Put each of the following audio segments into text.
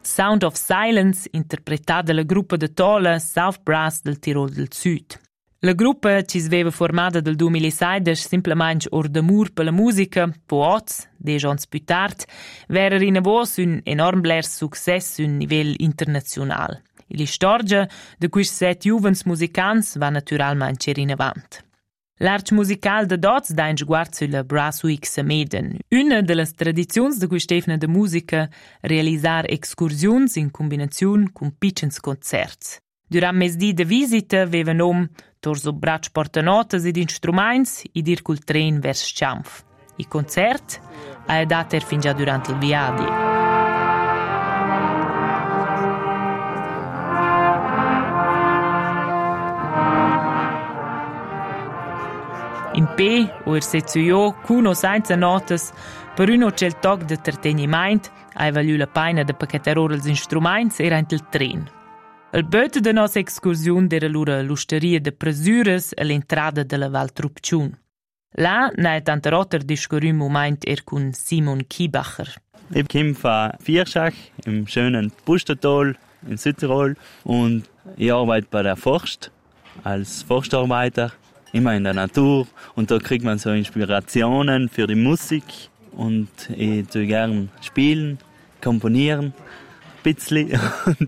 Sound of Silence, interpretat dalla gruppa de Tola South Brass del Tirol del Sud. La gruppa ci sveva formata del 2016 simplement or d'amur per la musica, pooz, 10 ans più tard, vera rinavos un enorm bler success un nivell internazional. E l'istorgia de quist 7 juvens musicants va naturalment cer in avant. L'art musical de Dots da in sguard sulla Brass Week Sameden. Una de las tradizions de quist'evna de musica realisar excursions in combinazione con piccins concerts. Durant mesdì de visita veva nom torso braccio portanotas ed instruments ed ir col tren vers Schampf. I concert ha dater fin già durant il viadi. In P o er sezzio con o senza notas per uno c'è il toc de terteniment hai valu la paina de paqueteror els instruments era il tren. Il böte de nos excursion dera l'ura l'usteria de presures all'entrada de la Val Trupciun. Là n'hai tante rotter discorrü moment con Simon Kiebacher. Ich komme von Vierschach im schönen Pustertal in Südtirol und ich arbeite bei der Forst als Forstarbeiter. Immer in der Natur und da kriegt man so Inspirationen für die Musik und ich tue gern spielen, komponieren, ein bisschen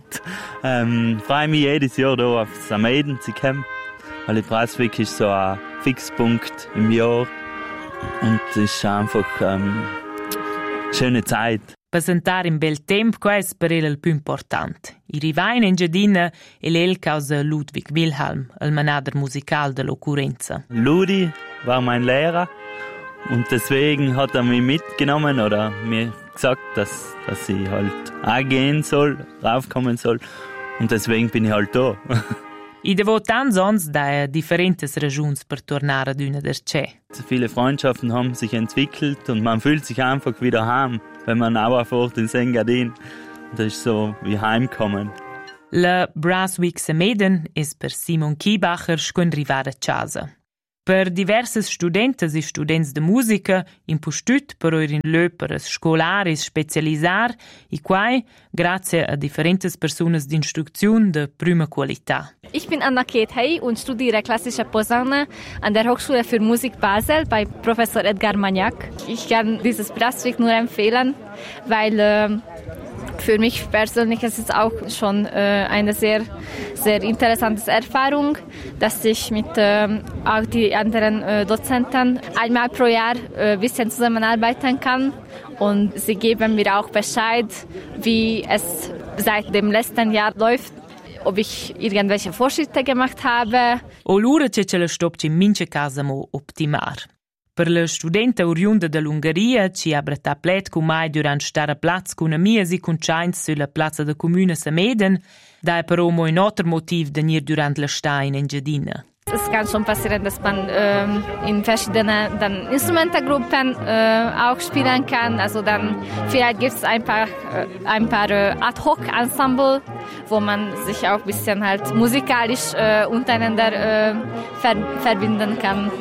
und freue mich jedes Jahr da auf Sameden zu kommen, weil die Brass Week ist so ein Fixpunkt im Jahr und es ist einfach eine schöne Zeit. Presentare in bel tempo, questo per il più importante. I rivain in Giardina e l'el causa Ludwig Wilhelm, il manager musical dell'occorrenza. Ludi war mein Lehrer und deswegen hat mich mitgenommen oder mir gesagt, dass ich halt auch gehen soll, raufkommen soll und deswegen bin ich halt da. I devo tan sons da differentes ragions per tornare ad una der c'è. Viele Freundschaften haben sich entwickelt und man fühlt sich einfach wieder heim, wenn man auch fährt in Engadin. Das ist so wie heimkommen. La Brass Week Sameden ist per Simon Kiebacher schon rivare a casa. Per diverses studentes e students de musica impostut per in löperes scolaris specialisar e quai grazie a differentes personas d'instruczione de prima qualità. Ich bin Anna Kethey und studiere klassische Posaune an der Hochschule für Musik Basel bei Professor Edgar Magnac. Ich kann dieses Brass Week nur empfehlen, weil für mich persönlich ist es auch schon eine sehr, sehr interessante Erfahrung, dass ich mit auch die anderen Dozenten einmal pro Jahr ein bisschen zusammenarbeiten kann. Und sie geben mir auch Bescheid, wie es seit dem letzten Jahr läuft, ob ich irgendwelche Fortschritte gemacht habe. O l'ura ce la stopci in mince casa mo optimar. Per la studenta oriunda dell'Ungheria ci ha brettat plet cu mai durant stare plaz con amias e con chains sulla plaza da Comune Sameden, da è però mo un altro motiv de nir durant la sta in Engadina. Es kann schon passieren, dass man in verschiedenen Instrumentengruppen auch spielen kann. Also dann vielleicht gibt es ein paar Ad-Hoc-Ensemble, wo man sich auch ein bisschen halt musikalisch untereinander verbinden kann.